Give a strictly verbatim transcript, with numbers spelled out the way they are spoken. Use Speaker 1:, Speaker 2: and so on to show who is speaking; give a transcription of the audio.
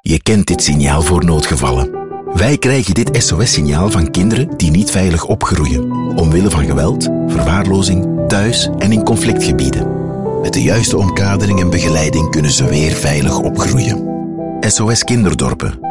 Speaker 1: Je kent dit signaal voor noodgevallen. Wij krijgen dit S O S-signaal van kinderen die niet veilig opgroeien, omwille van geweld, verwaarlozing, thuis en in conflictgebieden. Met de juiste omkadering en begeleiding kunnen ze weer veilig opgroeien. S O S Kinderdorpen.